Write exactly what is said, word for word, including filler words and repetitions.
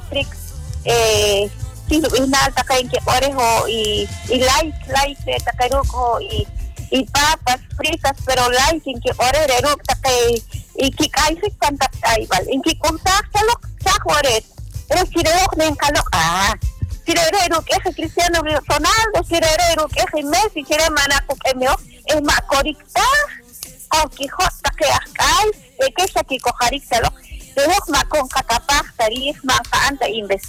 electric, eh, sinubinal takay que orejo y y like like de takaruko y y papas fritas pero like en que orero takay y que kaisik kantak aibal en que contact salok sakoret pero sireo nen kalok ah sirero que es Cristiano Ronaldo sirero que es Messi sirero manako emeo es makorikta o que hota que akay e que sa ki koharik salok Dehok makong katapah tarif mangkaan ta invest